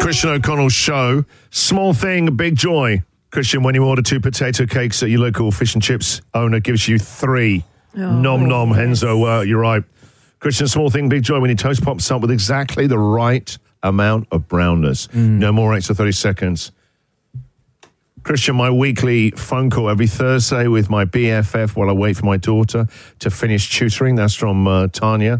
Christian O'Connell Show. Small thing, big joy. Christian, when you order 2 potato cakes at your local fish and chips owner gives you 3. Nom nom, Henzo, you're right. Christian, small thing, big joy when your toast pops up with exactly the right amount of brownness. No more extra 30 seconds. Christian, my weekly phone call every Thursday with my BFF while I wait for my daughter to finish tutoring. That's from Tanya.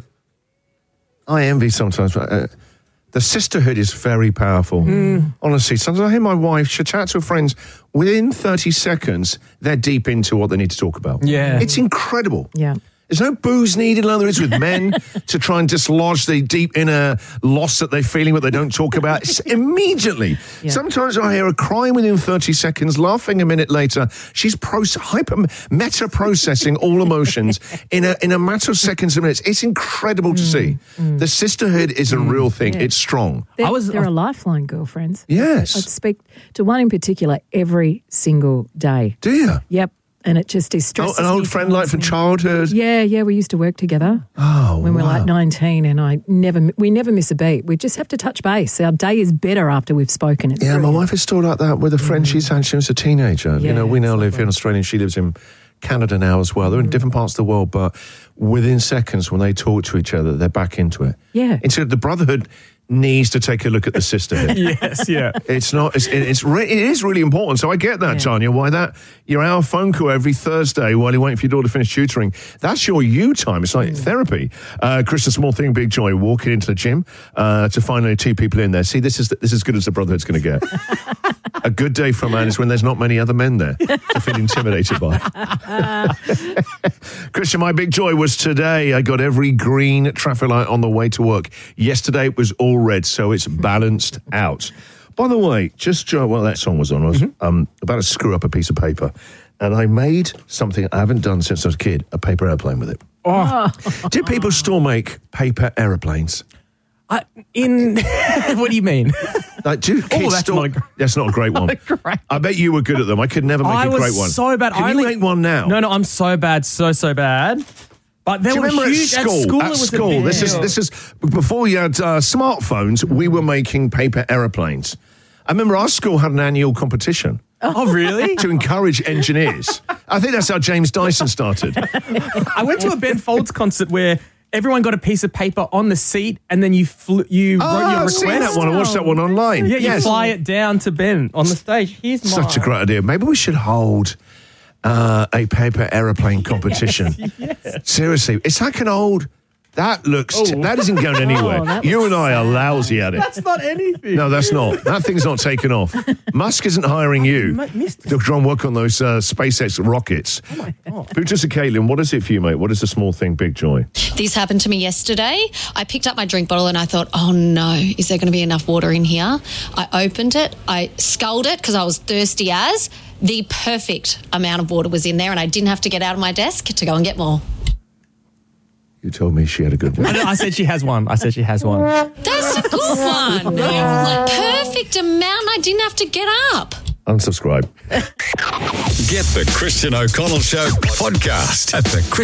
I envy sometimes. The sisterhood is very powerful. Honestly, sometimes I hear my wife, she'll chat to her friends. Within 30 seconds, they're deep into what they need to talk about. Yeah. It's incredible. Yeah. There's no booze needed like there is with men to try and dislodge the deep inner loss that they're feeling, what they don't talk about. It's immediately. Yeah. Sometimes I hear her crying within 30 seconds, laughing a minute later. She's meta-processing all emotions in a matter of seconds and minutes. It's incredible to see. The sisterhood is a real thing. Yeah. It's strong. They're a lifeline, girlfriends. Yes. I speak to one in particular every single day. Do you? Yep. And it just is stressful. An old friend like from childhood? Yeah, we used to work together when we were like 19, and we never miss a beat. We just have to touch base. Our day is better after we've spoken. It's my brilliant. wife is still like that with a friend she's had since she was a teenager. Yeah, we now live here in Australia and she lives in Canada now as well. They're in different parts of the world, but within seconds when they talk to each other, they're back into it. Yeah. Into the brotherhood needs to take a look at the sisterhood. Yes, yeah. It is really important. So I get that, Tanya, why your hour phone call every Thursday while you're waiting for your daughter to finish tutoring, that's your you time. It's like therapy. Christian, small thing, big joy, walking into the gym to find only 2 people in there. See, this is as good as the brotherhood's going to get. A good day for a man is when there's not many other men there to feel intimidated by. Christian, my big joy was today. I got every green traffic light on the way to work. Yesterday it was all red, so it's balanced out. By the way, just while that song was on, I was about to screw up a piece of paper, and I made something I haven't done since I was a kid, a paper airplane with it. Do people still make paper airplanes? What do you mean? Like, do kids that's not a great one. I bet you were good at them. I could never make a great one. I was so bad. Can you make one now? No, I'm so bad, so bad. But they were huge at school. At school, this is before we had smartphones. We were making paper aeroplanes. I remember our school had an annual competition. Oh, really? To encourage engineers. I think that's how James Dyson started. I went to a Ben Folds concert where everyone got a piece of paper on the seat, and then you wrote your request. I've seen that one. I watched that one online. Yeah, you fly it down to Ben on the stage. Here's mine. Such a great idea. Maybe we should hold a paper aeroplane competition. Yes. Seriously, it's like an old. That isn't going anywhere. You and I are lousy at it. That's not anything. No, that's not. That thing's not taken off. Musk isn't hiring you to try and work on those SpaceX rockets. Oh my God. Bootus and Caitlin, what is it for you, mate? What is the small thing, big joy? This happened to me yesterday. I picked up my drink bottle and I thought, oh no, is there going to be enough water in here? I opened it, I sculled it because I was thirsty as. The perfect amount of water was in there and I didn't have to get out of my desk to go and get more. You told me she had a good one. I said she has one. That's a good one. Like, perfect amount. I didn't have to get up. Unsubscribe. Get the Christian O'Connell Show podcast at the